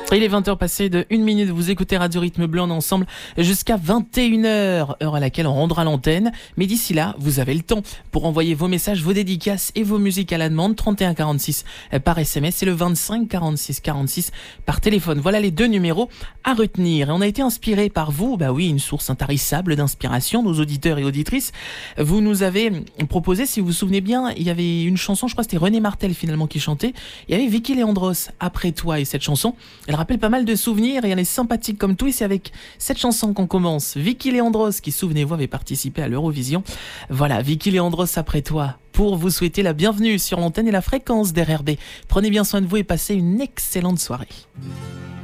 Il est 20h passé de 1 minute, vous écoutez Radio Rythme Bleu, on est ensemble jusqu'à 21h, heure à laquelle on rendra l'antenne. Mais d'ici là, vous avez le temps pour envoyer vos messages, vos dédicaces et vos musiques à la demande, 31 46 par SMS et le 25 46 46 par téléphone. Voilà les deux numéros à retenir. Et on a été inspiré par vous, bah oui, une source intarissable d'inspiration, nos auditeurs et auditrices. Vous nous avez proposé, si vous vous souvenez bien, il y avait une chanson, je crois que c'était René Martel finalement qui chantait. Il y avait Vicky Leandros, Après toi, et cette chanson, elle rappelle pas mal de souvenirs et elle est sympathique comme tout, et c'est avec cette chanson qu'on commence. Vicky Leandros, qui, souvenez-vous, avait participé à l'Eurovision. Voilà, Vicky Leandros, Après toi, pour vous souhaiter la bienvenue sur l'antenne et la fréquence d'RRB. Prenez bien soin de vous et passez une excellente soirée.